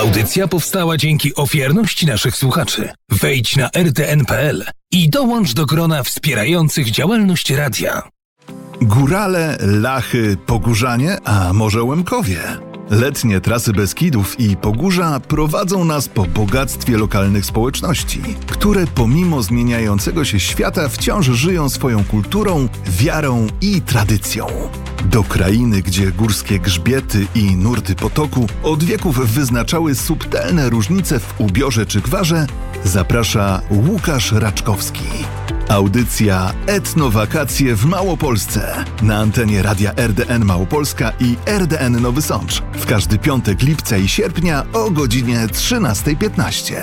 Audycja powstała dzięki ofiarności naszych słuchaczy. Wejdź na rtn.pl i dołącz do grona wspierających działalność radia. Górale, Lachy, Pogórzanie, a może Łemkowie? Letnie trasy Beskidów i Pogórza prowadzą nas po bogactwie lokalnych społeczności, które pomimo zmieniającego się świata wciąż żyją swoją kulturą, wiarą i tradycją. Do krainy, gdzie górskie grzbiety i nurty potoku od wieków wyznaczały subtelne różnice w ubiorze czy gwarze, zaprasza Łukasz Raczkowski. Audycja Etnowakacje w Małopolsce na antenie Radia RDN Małopolska i RDN Nowy Sącz w każdy piątek lipca i sierpnia o godzinie 13:15.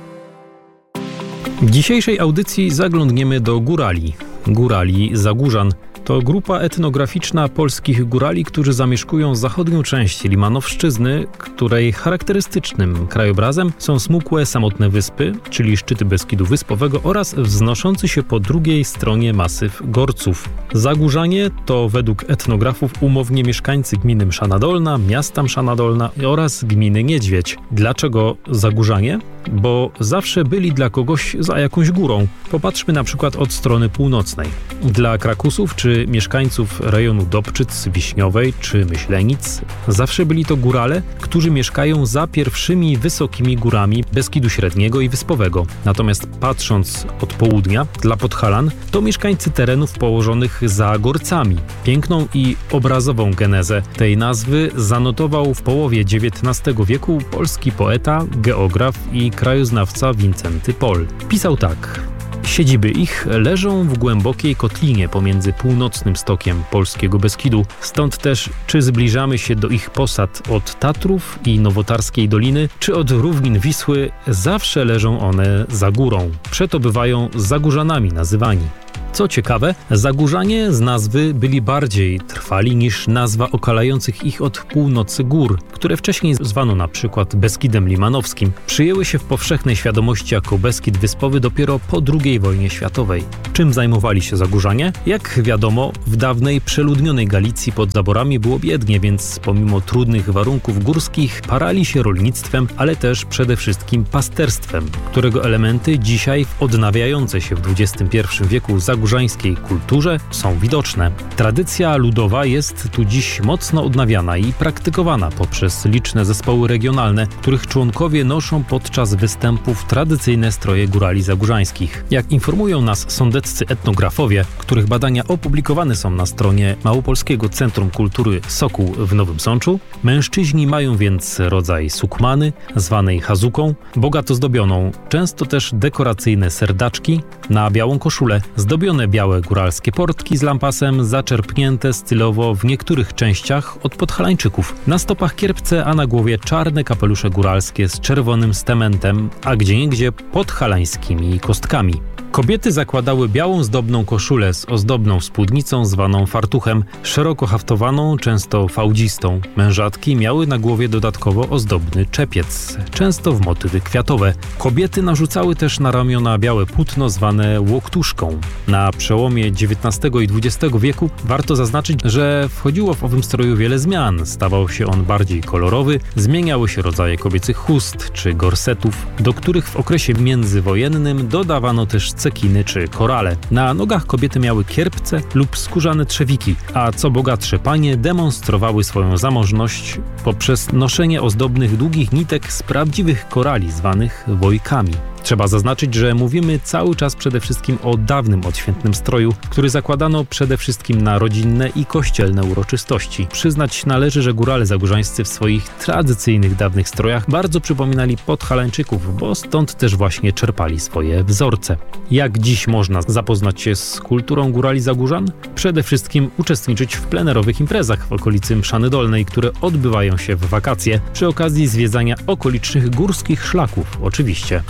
W dzisiejszej audycji zaglądniemy do górali. Górali Zagórzan. To grupa etnograficzna polskich górali, którzy zamieszkują zachodnią część Limanowszczyzny, której charakterystycznym krajobrazem są smukłe, samotne wyspy, czyli szczyty Beskidu Wyspowego oraz wznoszący się po drugiej stronie masyw Gorców. Zagórzanie to według etnografów umownie mieszkańcy gminy Mszana Dolna, miasta Mszana Dolna oraz gminy Niedźwiedź. Dlaczego Zagórzanie? Bo zawsze byli dla kogoś za jakąś górą. Popatrzmy na przykład od strony północnej. Dla Krakusów czy mieszkańców rejonu Dobczyc, Wiśniowej czy Myślenic zawsze byli to górale, którzy mieszkają za pierwszymi wysokimi górami Beskidu Średniego i Wyspowego. Natomiast patrząc od południa, dla Podhalan to mieszkańcy terenów położonych za Gorcami. Piękną i obrazową genezę tej nazwy zanotował w połowie XIX wieku polski poeta, geograf i krajoznawca Wincenty Pol. Pisał tak: siedziby ich leżą w głębokiej kotlinie pomiędzy północnym stokiem polskiego Beskidu. Stąd też, czy zbliżamy się do ich posad od Tatrów i Nowotarskiej Doliny, czy od równin Wisły, zawsze leżą one za górą. Przeto bywają Zagórzanami nazywani. Co ciekawe, Zagórzanie z nazwy byli bardziej trwali niż nazwa okalających ich od północy gór, które wcześniej zwano na przykład Beskidem Limanowskim. Przyjęły się w powszechnej świadomości jako Beskid Wyspowy dopiero po II wojnie światowej. Czym zajmowali się Zagórzanie? Jak wiadomo, w dawnej przeludnionej Galicji pod zaborami było biednie, więc pomimo trudnych warunków górskich parali się rolnictwem, ale też przede wszystkim pasterstwem, którego elementy dzisiaj w odnawiającej się w XXI wieku zagórzańskiej kulturze są widoczne. Tradycja ludowa jest tu dziś mocno odnawiana i praktykowana poprzez liczne zespoły regionalne, których członkowie noszą podczas występów tradycyjne stroje górali zagórzańskich. Jak informują nas sądeccy etnografowie, których badania opublikowane są na stronie Małopolskiego Centrum Kultury Sokół w Nowym Sączu, mężczyźni mają więc rodzaj sukmany, zwanej hazuką, bogato zdobioną, często też dekoracyjne serdaczki na białą koszulę, zdobione białe góralskie portki z lampasem, zaczerpnięte stylowo w niektórych częściach od Podhalańczyków. Na stopach kierpce, a na głowie czarne kapelusze góralskie z czerwonym stementem, a gdzieniegdzie podhalańskimi kostkami. Kobiety zakładały białą zdobną koszulę z ozdobną spódnicą zwaną fartuchem, szeroko haftowaną, często fałdzistą. Mężatki miały na głowie dodatkowo ozdobny czepiec, często w motywy kwiatowe. Kobiety narzucały też na ramiona białe płótno zwane łoktuszką. Na przełomie XIX i XX wieku warto zaznaczyć, że wchodziło w owym stroju wiele zmian. Stawał się on bardziej kolorowy, zmieniały się rodzaje kobiecych chust czy gorsetów, do których w okresie międzywojennym dodawano też cekiny czy korale. Na nogach kobiety miały kierpce lub skórzane trzewiki, a co bogatsze panie demonstrowały swoją zamożność poprzez noszenie ozdobnych długich nitek z prawdziwych korali zwanych wojkami. Trzeba zaznaczyć, że mówimy cały czas przede wszystkim o dawnym odświętnym stroju, który zakładano przede wszystkim na rodzinne i kościelne uroczystości. Przyznać należy, że górale zagórzańscy w swoich tradycyjnych dawnych strojach bardzo przypominali Podhalańczyków, bo stąd też właśnie czerpali swoje wzorce. Jak dziś można zapoznać się z kulturą górali Zagórzan? Przede wszystkim uczestniczyć w plenerowych imprezach w okolicy Mszany Dolnej, które odbywają się w wakacje, przy okazji zwiedzania okolicznych górskich szlaków oczywiście. Do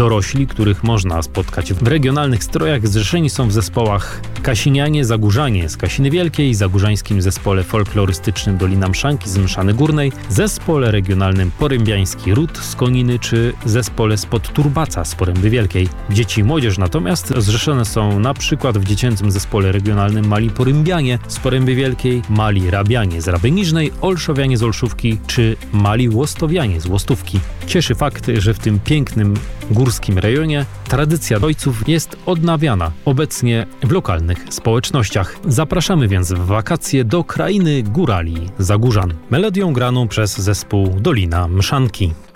Dorośli, których można spotkać w regionalnych strojach, zrzeszeni są w zespołach Kasinianie, Zagórzanie z Kasiny Wielkiej, Zagórzańskim Zespole Folklorystycznym Dolina Mszanki z Mszany Górnej, Zespole Regionalnym Porębiański Ród z Koniny czy Zespole spod Turbaca z Poręby Wielkiej. Dzieci i młodzież natomiast zrzeszone są na przykład w Dziecięcym Zespole Regionalnym Mali Porębianie z Poręby Wielkiej, Mali Rabianie z Raby Niżnej, Olszowianie z Olszówki czy Mali Łostowianie z Łostówki. Cieszy fakt, że w tym pięknym górskim rejonie tradycja ojców jest odnawiana obecnie w lokalnych społecznościach. Zapraszamy więc w wakacje do krainy górali Zagórzan. Melodią graną przez zespół Dolina Mszanki.